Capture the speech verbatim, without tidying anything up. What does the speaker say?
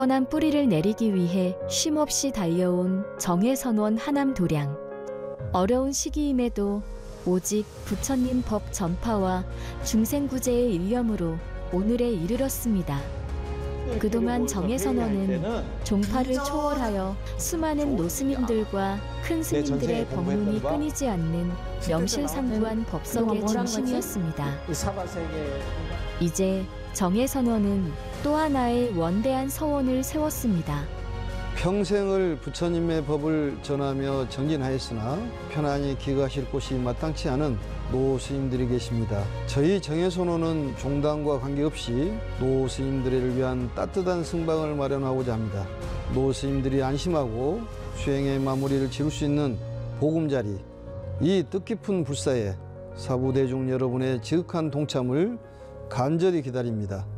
뻔한 뿌리를 내리기 위해 쉼없이 달려온 정해선원 하남 도량. 어려운 시기임에도 오직 부처님 법 전파와 중생구제의 일념으로 오늘에 이르렀습니다. 그동안 정해선원은 종파를 초월하여 수많은 노스님들과 큰 스님들의 법문이 끊이지 않는 명실상부한 법석의 중심이었습니다. 이제 정해선원은 또 하나의 원대한 서원을 세웠습니다. 평생을 부처님의 법을 전하며 정진하였으나 편안히 기거하실 곳이 마땅치 않은 노스님들이 계십니다. 저희 정해선원은 종단과 관계없이 노스님들을 위한 따뜻한 승방을 마련하고자 합니다. 노스님들이 안심하고 수행의 마무리를 지을 수 있는 보금자리, 이 뜻깊은 불사에 사부대중 여러분의 지극한 동참을 간절히 기다립니다.